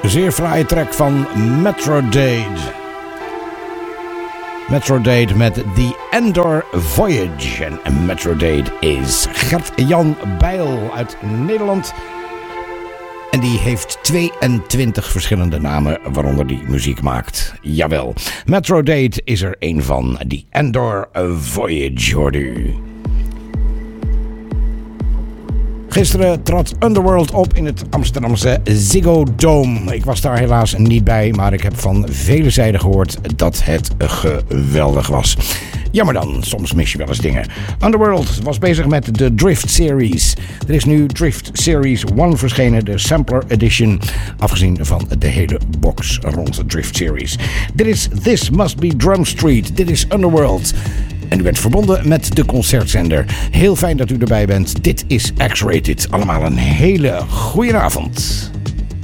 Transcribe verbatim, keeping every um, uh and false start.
Zeer fraaie track van Metrodate. Metrodate met The Endor Voyage. En Metrodate is Gert-Jan Bijl uit Nederland. En die heeft tweeëntwintig verschillende namen waaronder die muziek maakt. Jawel, Metrodate is er een van. The Endor Voyage hoorde u. Gisteren trad Underworld op in het Amsterdamse Ziggo Dome. Ik was daar helaas niet bij, maar ik heb van vele zijden gehoord dat het geweldig was. Jammer dan, soms mis je wel eens dingen. Underworld was bezig met de Drift Series. Er is nu Drift Series één verschenen, de Sampler Edition. Afgezien van de hele box rond de Drift Series. Dit is This Must Be Drum Street. Dit is Underworld. En u bent verbonden met de concertzender. Heel fijn dat u erbij bent. Dit is X-Rated. Allemaal een hele goede avond.